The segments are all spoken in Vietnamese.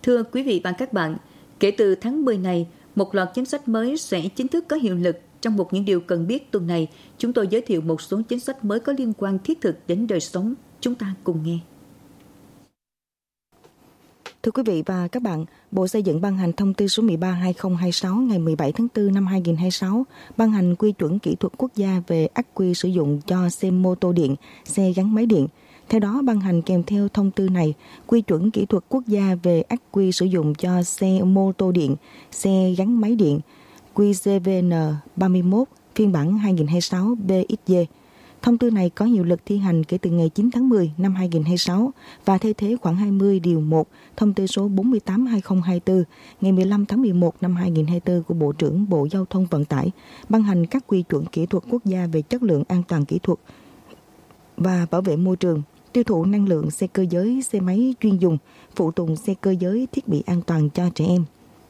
Thưa quý vị và các bạn, kể từ tháng 10 này, một loạt chính sách mới sẽ chính thức có hiệu lực. Trong một những điều cần biết tuần này, chúng tôi giới thiệu một số chính sách mới có liên quan thiết thực đến đời sống. Chúng ta cùng nghe. Thưa quý vị và các bạn, Bộ Xây dựng ban hành thông tư số 13/2026 ngày 17 tháng 4 năm 2026, ban hành quy chuẩn kỹ thuật quốc gia về ắc quy sử dụng cho xe mô tô điện, xe gắn máy điện. Theo đó, ban hành kèm theo thông tư này, quy chuẩn kỹ thuật quốc gia về ắc quy sử dụng cho xe mô tô điện, xe gắn máy điện, QCVN 31, phiên bản 2026 BXG. Thông tư này có hiệu lực thi hành kể từ ngày 9 tháng 10 năm 2026 và thay thế khoản 20 điều 1 thông tư số 48/2024 ngày 15 tháng 11 năm 2024 của Bộ trưởng Bộ Giao thông Vận tải, ban hành các quy chuẩn kỹ thuật quốc gia về chất lượng an toàn kỹ thuật và bảo vệ môi trường, tiêu thụ năng lượng xe cơ giới, xe máy chuyên dùng, phụ tùng xe cơ giới, thiết bị an toàn cho trẻ em.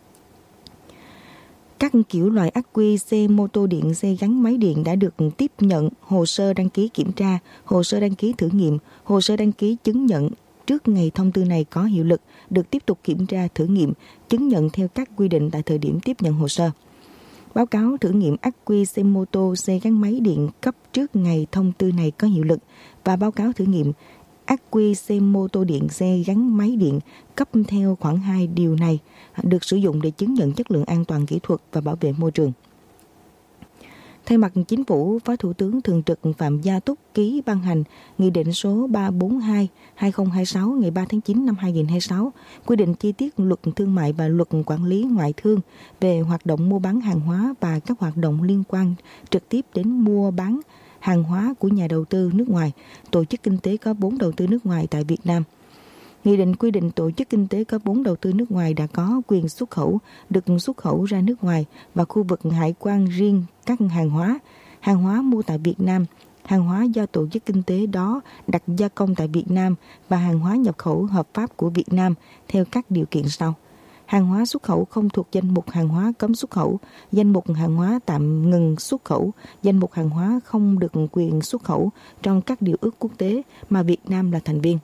Các kiểu loại ắc quy xe mô tô điện, xe gắn máy điện đã được tiếp nhận hồ sơ đăng ký kiểm tra, hồ sơ đăng ký thử nghiệm, hồ sơ đăng ký chứng nhận trước ngày thông tư này có hiệu lực, được tiếp tục kiểm tra thử nghiệm, chứng nhận theo các quy định tại thời điểm tiếp nhận hồ sơ. Báo cáo thử nghiệm ắc quy xe mô tô, xe gắn máy điện cấp trước ngày thông tư này có hiệu lực và báo cáo thử nghiệm ắc quy xe mô tô điện, xe gắn máy điện cấp theo khoản 2 điều này được sử dụng để chứng nhận chất lượng an toàn kỹ thuật và bảo vệ môi trường. Thay mặt Chính phủ, Phó Thủ tướng Thường trực Phạm Gia Túc ký ban hành Nghị định số 342/2026 ngày 3 tháng 9 năm 2026 quy định chi tiết luật thương mại và luật quản lý ngoại thương về hoạt động mua bán hàng hóa và các hoạt động liên quan trực tiếp đến mua bán hàng hóa của nhà đầu tư nước ngoài, tổ chức kinh tế có vốn đầu tư nước ngoài tại Việt Nam. Nghị định quy định tổ chức kinh tế có vốn đầu tư nước ngoài đã có quyền xuất khẩu, được xuất khẩu ra nước ngoài và khu vực hải quan riêng các hàng hóa mua tại Việt Nam, hàng hóa do tổ chức kinh tế đó đặt gia công tại Việt Nam và hàng hóa nhập khẩu hợp pháp của Việt Nam theo các điều kiện sau. Hàng hóa xuất khẩu không thuộc danh mục hàng hóa cấm xuất khẩu, danh mục hàng hóa tạm ngừng xuất khẩu, danh mục hàng hóa không được quyền xuất khẩu trong các điều ước quốc tế mà Việt Nam là thành viên.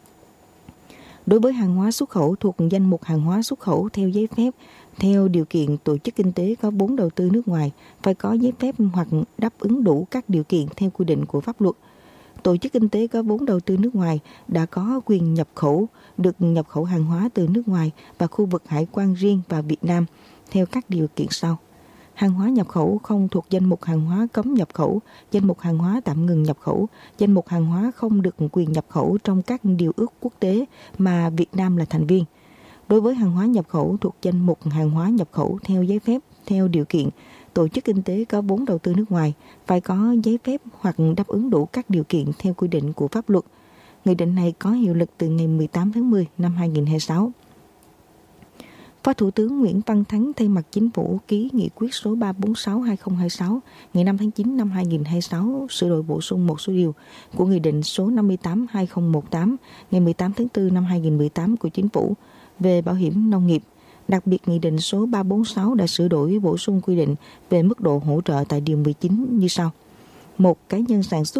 Đối với hàng hóa xuất khẩu thuộc danh mục hàng hóa xuất khẩu theo giấy phép, theo điều kiện tổ chức kinh tế có vốn đầu tư nước ngoài phải có giấy phép hoặc đáp ứng đủ các điều kiện theo quy định của pháp luật. Tổ chức kinh tế có vốn đầu tư nước ngoài đã có quyền nhập khẩu, được nhập khẩu hàng hóa từ nước ngoài và khu vực hải quan riêng vào Việt Nam theo các điều kiện sau. Hàng hóa nhập khẩu không thuộc danh mục hàng hóa cấm nhập khẩu, danh mục hàng hóa tạm ngừng nhập khẩu, danh mục hàng hóa không được quyền nhập khẩu trong các điều ước quốc tế mà Việt Nam là thành viên. Đối với hàng hóa nhập khẩu thuộc danh mục hàng hóa nhập khẩu theo giấy phép, theo điều kiện, tổ chức kinh tế có vốn đầu tư nước ngoài phải có giấy phép hoặc đáp ứng đủ các điều kiện theo quy định của pháp luật. Nghị định này có hiệu lực từ ngày 18 tháng 10 năm 2026. Phó Thủ tướng Nguyễn Văn Thắng thay mặt Chính phủ ký nghị quyết số 346/2026 ngày 5 tháng 9 năm 2026 sửa đổi bổ sung một số điều của Nghị định số 58/2018 ngày 18 tháng 4 năm 2018 của Chính phủ về bảo hiểm nông nghiệp. Đặc biệt, Nghị định số 346 đã sửa đổi bổ sung quy định về mức độ hỗ trợ tại điều 19 như sau. Một cá nhân sản xuất